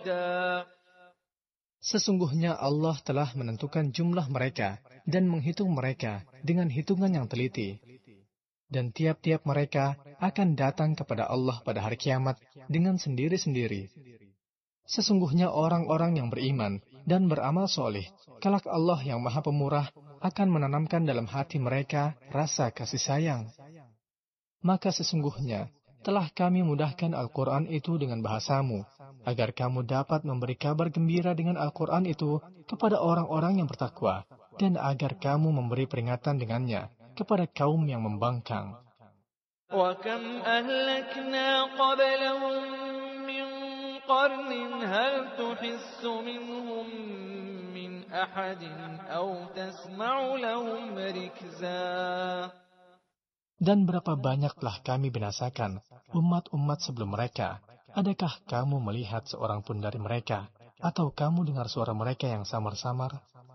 Sesungguhnya Allah telah menentukan jumlah mereka dan menghitung mereka dengan hitungan yang teliti. Dan tiap-tiap mereka akan datang kepada Allah pada hari kiamat dengan sendiri-sendiri. Sesungguhnya orang-orang yang beriman dan beramal soleh, kelak Allah yang Maha Pemurah akan menanamkan dalam hati mereka rasa kasih sayang. Maka sesungguhnya telah kami mudahkan Al-Quran itu dengan bahasamu, agar kamu dapat memberi kabar gembira dengan Al-Quran itu kepada orang-orang yang bertakwa, dan agar kamu memberi peringatan dengannya kepada kaum yang membangkang. وَكَمْ أَهْلَكْنَا قَبْلَهُمْ مِنْ قَرْنٍ هَلْ تُحِسُّ مِنْهُمْ مِنْ أَحَدٍ أَوْ تَسْمَعُ لَهُمْ رِكْزًا. Dan berapa banyak telah kami binasakan umat-umat sebelum mereka. Adakah kamu melihat seorang pun dari mereka? Atau kamu dengar suara mereka yang samar-samar?